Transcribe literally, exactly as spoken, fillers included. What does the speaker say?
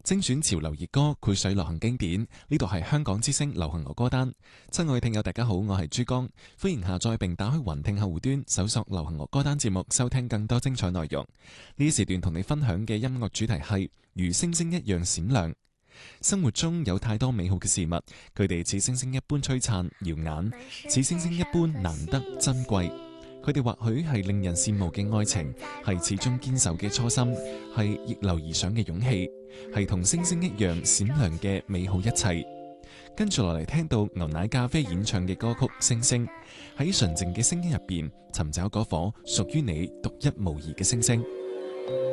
精選潮流熱歌，繪水流行經典。呢度係香港之聲流行樂歌單。親愛嘅聽友，大家好，我係珠江，歡迎下載並打開雲聽客戶端，搜索流行樂歌單節目，收聽更多精彩內容。呢時段同你分享嘅音樂主題係如星星一樣閃亮。生活中有太多美好嘅事物，佢哋似星星一般璀璨耀眼，似星星一般難得珍貴。佢哋或許係令人羨慕嘅愛情，係始終堅守嘅初心，係逆流而上嘅勇氣，係同星星一樣閃亮嘅美好一切。跟住落嚟聽到牛奶咖啡演唱嘅歌曲《星星》，喺純淨嘅聲音入邊尋找嗰顆屬於你獨一無二嘅星星。